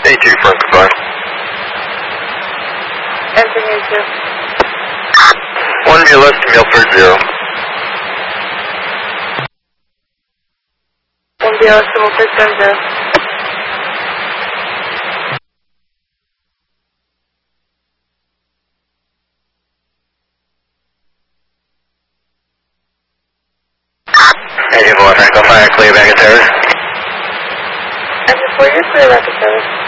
A2 front goodbye. Entering A2. 1 less to Milford 0. 1 less to Milford 0. Engine 4 Franco, fire clear back at service. Engine 4, you're clear back at service.